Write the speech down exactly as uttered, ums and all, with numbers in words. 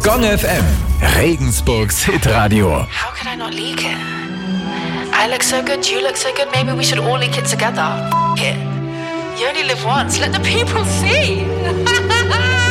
Gong F M, Regensburgs Hitradio. How could I not leak it? I look so good, you look so good, maybe we should all leak it together. F- it. You only live once, let the people see.